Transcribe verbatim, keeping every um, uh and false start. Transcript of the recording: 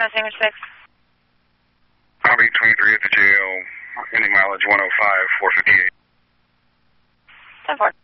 Singer six. I'll be twenty-three at the jail, ending mileage one oh five, four fifty-eight. ten four.